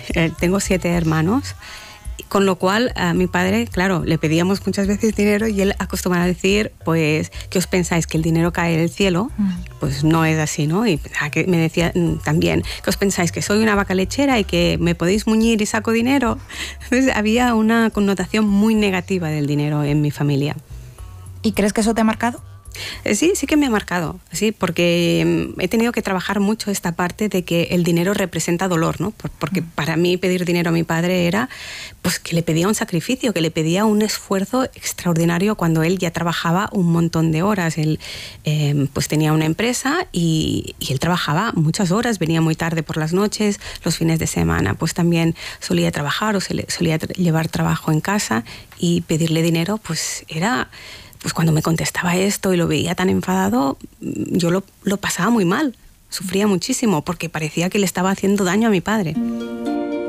tengo 7 hermanos, con lo cual a mi padre, claro, le pedíamos muchas veces dinero y él acostumbraba a decir, pues, ¿qué os pensáis? ¿Que el dinero cae del cielo? Pues no es así, ¿no? Y que me decía también, ¿qué os pensáis? ¿Que soy una vaca lechera y que me podéis muñir y saco dinero? Entonces había una connotación muy negativa del dinero en mi familia. ¿Y crees que eso te ha marcado? Sí que me ha marcado, sí, porque he tenido que trabajar mucho esta parte de que el dinero representa dolor, ¿no? Porque para mí pedir dinero a mi padre era pues que le pedía un sacrificio, que le pedía un esfuerzo extraordinario cuando él ya trabajaba un montón de horas. Él pues tenía una empresa y él trabajaba muchas horas, venía muy tarde por las noches, los fines de semana pues también solía trabajar o solía llevar trabajo en casa, y pedirle dinero pues era... Pues cuando me contestaba esto y lo veía tan enfadado, yo lo pasaba muy mal, sufría muchísimo porque parecía que le estaba haciendo daño a mi padre.